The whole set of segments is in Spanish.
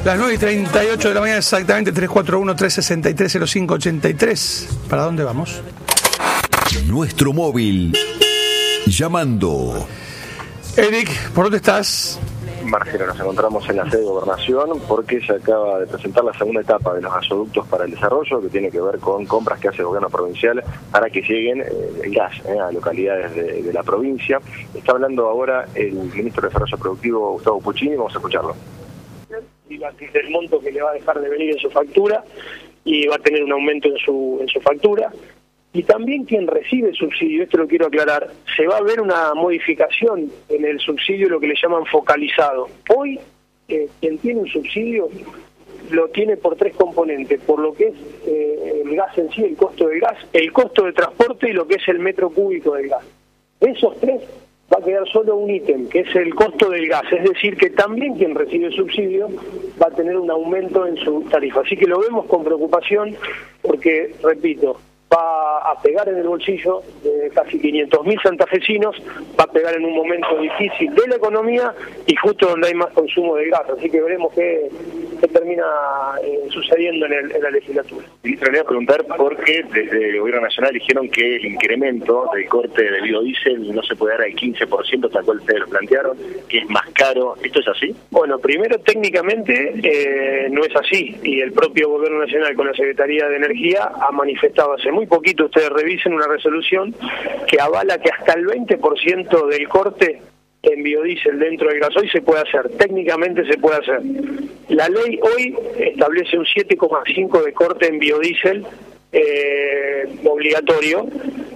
Las 9:38 de la mañana exactamente, 341-363-0583. ¿Para dónde vamos? Nuestro móvil. Llamando. Eric, ¿por dónde estás? Marcelo, nos encontramos en la sede de Gobernación porque se acaba de presentar la segunda etapa de los gasoductos para el desarrollo, que tiene que ver con compras que hace el gobierno provincial para que lleguen el gas a localidades de la provincia. Está hablando ahora el ministro de Desarrollo Productivo, Gustavo Puccini, vamos a escucharlo. Y va a tener el monto que le va a dejar de venir en su factura y va a tener un aumento en su factura. Y también quien recibe el subsidio, esto lo quiero aclarar, se va a ver una modificación en el subsidio, lo que le llaman focalizado. Hoy, quien tiene un subsidio lo tiene por tres componentes, por lo que es el gas en sí, el costo del gas, el costo de transporte y lo que es el metro cúbico del gas. De esos tres va a quedar solo un ítem, que es el costo del gas, es decir, que también quien recibe el subsidio va a tener un aumento en su tarifa. Así que lo vemos con preocupación porque, repito, va a pegar en el bolsillo de casi 500.000 santafesinos, va a pegar en un momento difícil de la economía y justo donde hay más consumo de gas. Así que veremos qué termina sucediendo en la legislatura. Ministro, le voy a preguntar por qué desde el Gobierno Nacional dijeron que el incremento del corte de biodiesel no se puede dar al 15%, tal cual ustedes lo plantearon, que es más caro. ¿Esto es así? Bueno, primero técnicamente no es así, y el propio Gobierno Nacional con la Secretaría de Energía ha manifestado hace muy poquito, ustedes revisen una resolución que avala que hasta el 20% del corte en biodiesel dentro del gasoil se puede hacer, técnicamente se puede hacer. La ley hoy establece un 7,5 de corte en biodiesel obligatorio,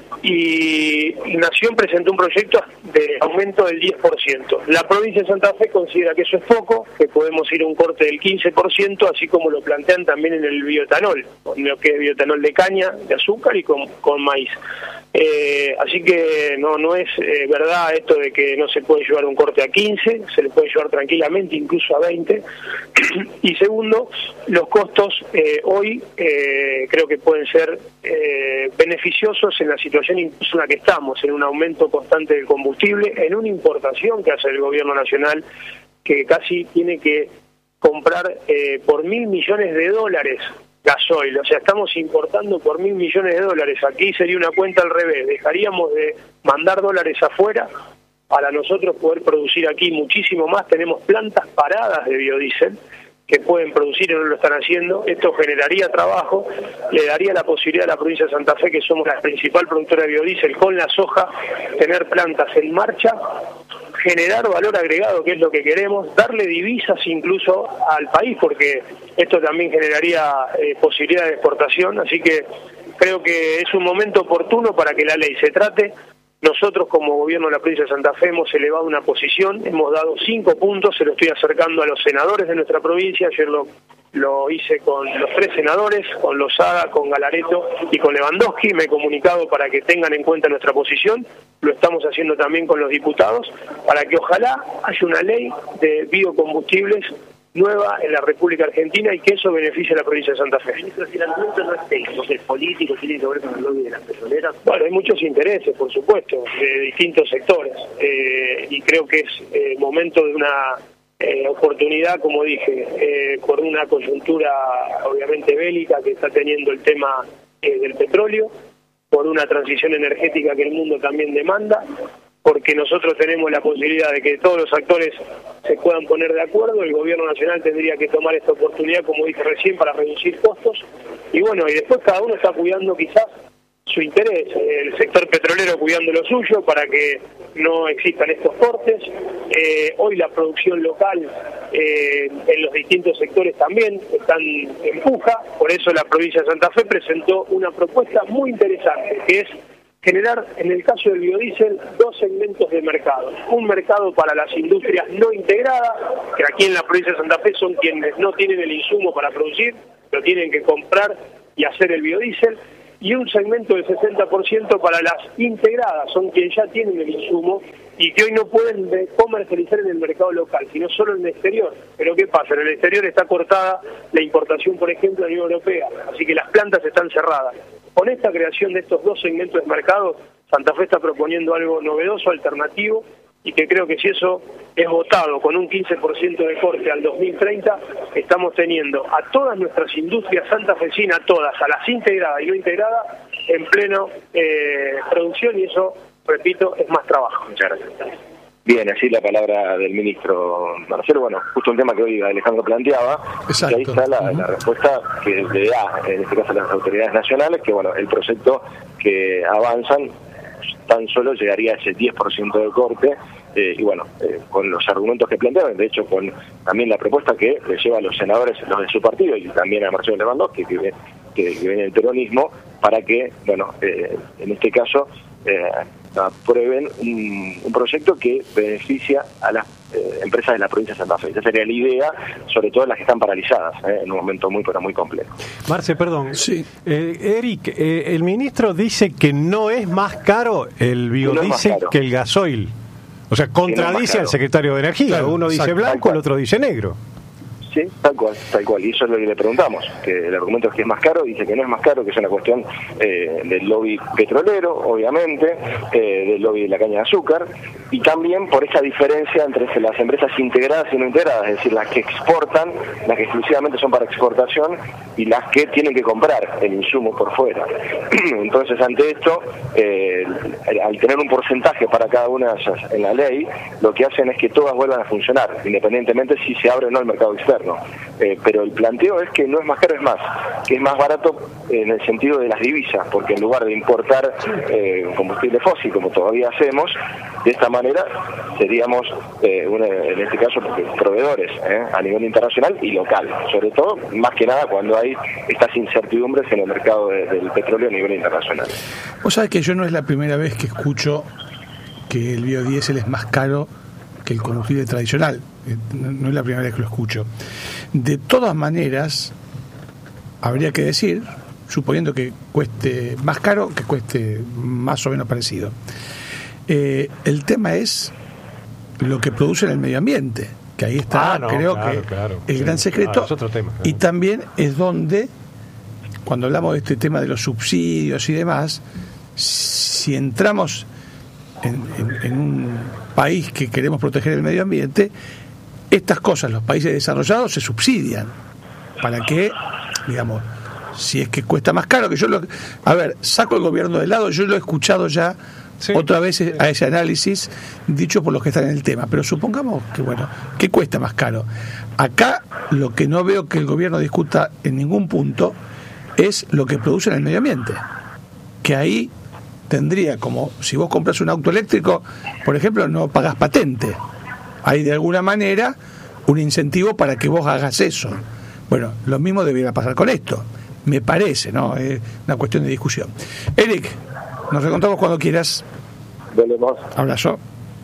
y Nación presentó un proyecto de aumento del 10%. La provincia de Santa Fe considera que eso es poco, que podemos ir a un corte del 15%, así como lo plantean también en el bioetanol, lo que es bioetanol de caña, de azúcar y con maíz. Así que no es verdad esto de que no se puede llevar un corte a 15, se le puede llevar tranquilamente incluso a 20. Y segundo, los costos hoy creo que pueden ser beneficiosos en la situación incluso en la que estamos, en un aumento constante del combustible, en una importación que hace el gobierno nacional que casi tiene que comprar por $1.000 millones gasoil, o sea, estamos importando por $1.000 millones. Aquí sería una cuenta al revés, dejaríamos de mandar dólares afuera para nosotros poder producir aquí muchísimo más. Tenemos plantas paradas de biodiesel que pueden producir y no lo están haciendo. Esto generaría trabajo, le daría la posibilidad a la provincia de Santa Fe, que somos la principal productora de biodiesel con la soja, tener plantas en marcha, generar valor agregado, que es lo que queremos, darle divisas incluso al país, porque esto también generaría posibilidad de exportación. Así que creo que es un momento oportuno para que la ley se trate. Nosotros como gobierno de la provincia de Santa Fe hemos elevado una posición, hemos dado 5 puntos, se lo estoy acercando a los senadores de nuestra provincia. Ayer lo hice con los 3 senadores, con Lozada, con Galareto y con Lewandowski. Me he comunicado para que tengan en cuenta nuestra posición. Lo estamos haciendo también con los diputados, para que ojalá haya una ley de biocombustibles nueva en la República Argentina y que eso beneficie a la provincia de Santa Fe. Ministro, si el argumento no es técnico, es político, tiene que ver con el lobby de las petroleras. Bueno, hay muchos intereses, por supuesto, de distintos sectores, y creo que es momento de una oportunidad, como dije, por una coyuntura obviamente bélica que está teniendo el tema del petróleo, por una transición energética que el mundo también demanda, porque nosotros tenemos la posibilidad de que todos los actores se puedan poner de acuerdo. El gobierno nacional tendría que tomar esta oportunidad, como dije recién, para reducir costos, y bueno, y después cada uno está cuidando quizás su interés, el sector petrolero cuidando lo suyo para que no existan estos cortes. Hoy la producción local en los distintos sectores también están en puja, por eso la provincia de Santa Fe presentó una propuesta muy interesante, que es generar, en el caso del biodiesel, 2 segmentos de mercado. Un mercado para las industrias no integradas, que aquí en la provincia de Santa Fe son quienes no tienen el insumo para producir, lo tienen que comprar y hacer el biodiesel, y un segmento del 60% para las integradas, son quienes ya tienen el insumo y que hoy no pueden comercializar en el mercado local, sino solo en el exterior. Pero ¿qué pasa? En el exterior está cortada la importación, por ejemplo, a la Unión Europea, así que las plantas están cerradas. Con esta creación de estos 2 segmentos de mercado, Santa Fe está proponiendo algo novedoso, alternativo, y que creo que si eso es votado con un 15% de corte al 2030, estamos teniendo a todas nuestras industrias santafesinas, todas, a las integradas y no integradas, en pleno producción, y eso, repito, es más trabajo. Muchas gracias. Bien, así la palabra del ministro Marcelo. Bueno, justo un tema que hoy Alejandro planteaba. Exacto. Y ahí está la respuesta que le da, en este caso, a las autoridades nacionales, que bueno, el proyecto que avanzan tan solo llegaría a ese 10% de corte, y bueno, con los argumentos que plantearon, de hecho con también la propuesta que le lleva a los senadores, los de su partido, y también a Marcelo Lewandowski, que viene del peronismo, para que, bueno, en este caso, aprueben un proyecto que beneficia a las empresas de la provincia de Santa Fe. Esa sería la idea, sobre todo las que están paralizadas, en un momento muy complejo. Marce, perdón. Sí. Eric, el ministro dice que no es más caro el biodiesel que el gasoil. O sea, contradice al secretario de Energía. Claro, uno dice blanco, el otro dice negro. Sí, tal cual. Y eso es lo que le preguntamos, que el argumento es que es más caro, dice que no es más caro, que es una cuestión del lobby petrolero, obviamente, del lobby de la caña de azúcar, y también por esa diferencia entre las empresas integradas y no integradas, es decir, las que exportan, las que exclusivamente son para exportación, y las que tienen que comprar el insumo por fuera. Entonces, ante esto, al tener un porcentaje para cada una de ellas en la ley, lo que hacen es que todas vuelvan a funcionar, independientemente si se abre o no el mercado externo. Pero el planteo es que no es más caro, es más, que es más barato en el sentido de las divisas, porque en lugar de importar combustible fósil, como todavía hacemos, de esta manera seríamos, en este caso, proveedores a nivel internacional y local, sobre todo, más que nada, cuando hay estas incertidumbres en el mercado del petróleo a nivel internacional. Vos sabés que yo no es la primera vez que escucho que el biodiesel es más caro que el combustible tradicional. No es la primera vez que lo escucho. De todas maneras, habría que decir, suponiendo que cueste más caro, que cueste más o menos parecido. El tema es lo que produce en el medio ambiente, que ahí está, el gran secreto. Es otro tema. Y también es donde, cuando hablamos de este tema de los subsidios y demás, si entramos en un país que queremos proteger el medio ambiente, estas cosas, los países desarrollados se subsidian para que, digamos, si es que cuesta más caro, que saco el gobierno de lado, yo lo he escuchado ya otra vez a ese análisis dicho por los que están en el tema, pero supongamos que, ¿qué cuesta más caro? Acá lo que no veo que el gobierno discuta en ningún punto es lo que produce en el medio ambiente, que ahí tendría, como si vos compras un auto eléctrico, por ejemplo, no pagás patente. Hay de alguna manera un incentivo para que vos hagas eso. Bueno, lo mismo debería pasar con esto, me parece, ¿no? Es una cuestión de discusión. Eric, nos reencontramos cuando quieras. Volvemos. Abrazo.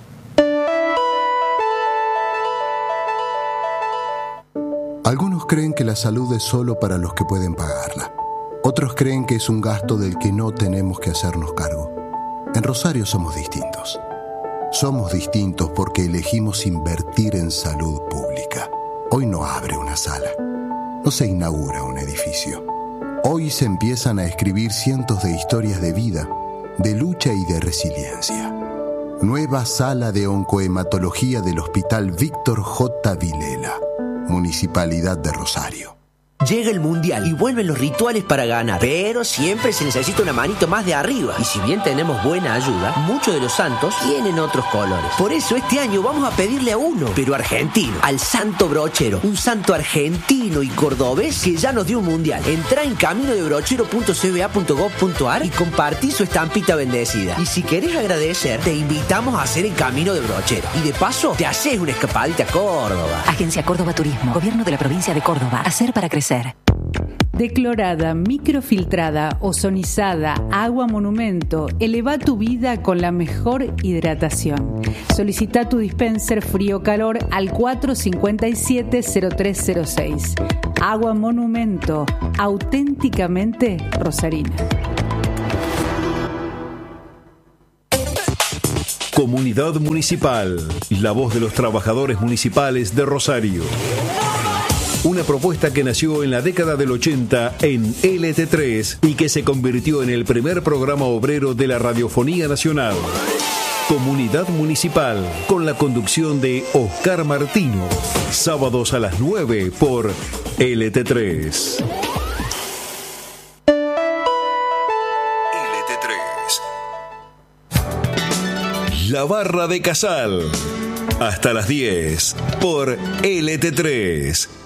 Algunos creen que la salud es solo para los que pueden pagarla. Otros creen que es un gasto del que no tenemos que hacernos cargo. En Rosario somos distintos. Somos distintos porque elegimos invertir en salud pública. Hoy no abre una sala. No se inaugura un edificio. Hoy se empiezan a escribir cientos de historias de vida, de lucha y de resiliencia. Nueva sala de oncohematología del Hospital Víctor J. Vilela, Municipalidad de Rosario. Llega el Mundial y vuelven los rituales para ganar, pero siempre se necesita una manito más de arriba. Y si bien tenemos buena ayuda, muchos de los santos tienen otros colores. Por eso este año vamos a pedirle a uno, pero argentino, al Santo Brochero, un santo argentino y cordobés que ya nos dio un Mundial. Entrá en caminodebrochero.cba.gov.ar y compartí su estampita bendecida. Y si querés agradecer, te invitamos a hacer el Camino de Brochero. Y de paso, te haces una escapadita a Córdoba. Agencia Córdoba Turismo, Gobierno de la Provincia de Córdoba. Hacer para crecer. Declorada, microfiltrada, ozonizada, agua monumento. Eleva tu vida con la mejor hidratación. Solicita tu dispenser frío-calor al 457-0306. Agua monumento, auténticamente rosarina. Comunidad Municipal, la voz de los trabajadores municipales de Rosario. Una propuesta que nació en la década del 80 en LT3 y que se convirtió en el primer programa obrero de la radiofonía nacional. Comunidad Municipal, con la conducción de Oscar Martino. Sábados a las 9 por LT3. La Barra de Casal. Hasta las 10 por LT3.